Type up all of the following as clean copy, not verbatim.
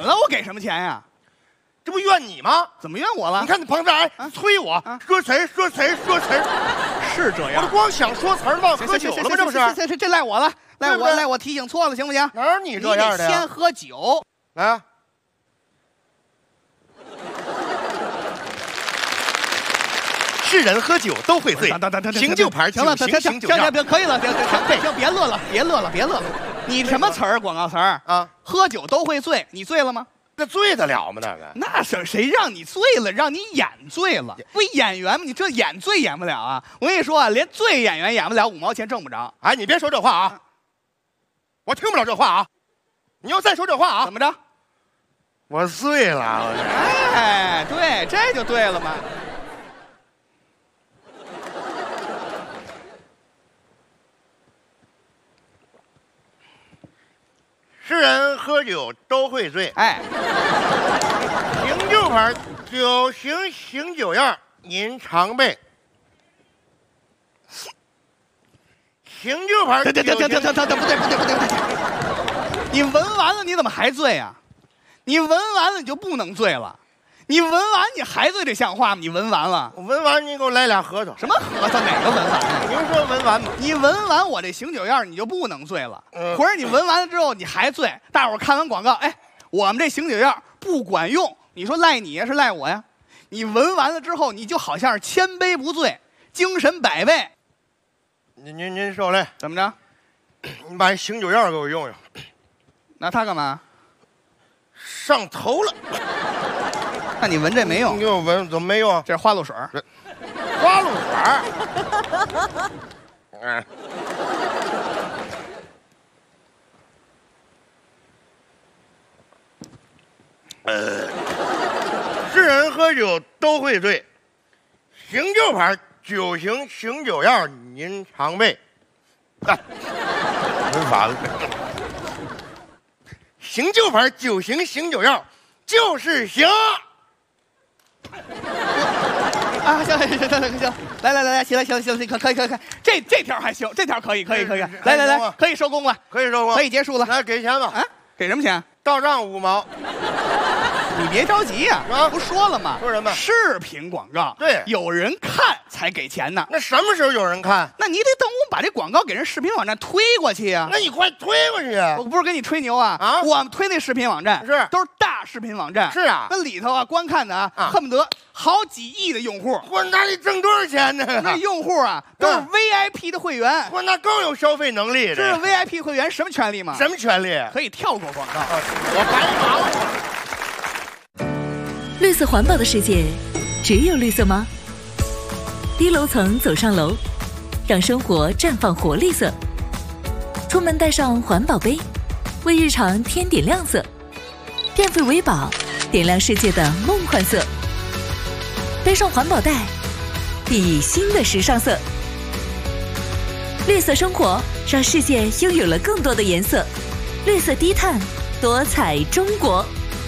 了，我给什么钱呀？ 这不怨你吗？ 怎么怨我了？ 你看你旁边催我说词儿， 是这样。 我光想说词儿忘喝酒了吗？这不是？ 这赖我了，赖我提醒错了，行不行？ 哪有你这样的呀？ 先喝酒， 来啊！是人喝酒都会醉，行酒牌行了， 行酒样， 可以了，行，别乐了，你什么词儿？广告词儿啊？ 喝酒都会醉，你醉了吗？ 那醉得了吗？那个？ 那是谁让你醉了？让你演醉了？不演员吗？你这演醉演不了啊！我跟你说啊，连醉演员演不了，5毛钱挣不着。 哎，你别说这话啊！我听不了这话啊！你要再说这话啊！ 怎么着？ 我醉了！ 哎，对，这就对了嘛。 是人喝酒都会醉， 哎， 行酒牌酒行酒样，您常备。行酒牌， 停，不对，你闻完了你怎么还醉啊？你闻完了你就不能醉了。你闻完你还醉，这像话吗？你闻完了， 我闻完你给我来俩核桃。 什么核桃？哪个闻完？ 您说闻完吗？ 你闻完我这醒酒样你就不能醉了。或者你闻完了之后你还醉，大伙儿看完广告，哎，我们这醒酒样不管用，你说赖你呀是赖我呀？你闻完了之后你就好像是千杯不醉，精神百倍。 您受累， 怎么着？ 你把醒酒样给我用用。 拿它干嘛？ 上头了。 那你闻这没用。 你给我闻怎么没用？ 这是花露水。 花露水。是人喝酒都会醉，行酒牌酒行酒样您常备。闻反了。行酒牌酒行酒样就是行。 啊，行，来，行，可以，这条还行，这条可以，来，可以收工了，可以结束了。 来给钱吧。 啊，给什么钱？ 到账5毛。 你别着急呀，不说了吗？ 说什么？ 视频广告， 对， 有人看才给钱呢。 那什么时候有人看？ 那你得等我们把这广告给人视频网站推过去呀。 那你快推过去呀！ 我不是跟你吹牛啊，我们推那视频网站都是大视频网站， 是啊， 那里头啊观看的恨不得好几亿的用户。 我那里挣多少钱呢？ 那用户啊都是 VIP 的会员， 我那更有消费能力。 知道 VIP 会员什么权利吗？ 什么权利？ 可以跳过广告。 我白忙了。 绿色环保的世界，只有绿色吗？低楼层走上楼，让生活绽放活力色。出门带上环保杯，为日常添点亮色。电费为宝，点亮世界的梦幻色。背上环保袋，熠熠新的时尚色。绿色生活，让世界拥有了更多的颜色。绿色低碳，多彩中国。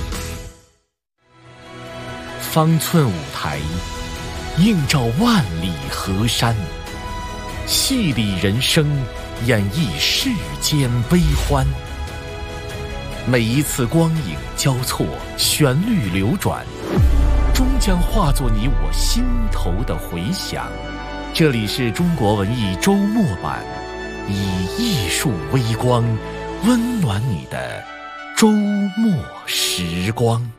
方寸舞台，映照万里河山，戏里人生，演绎世间悲欢。每一次光影交错，旋律流转，终将化作你我心头的回响。这里是中国文艺周末版，以艺术微光温暖你的周末时光。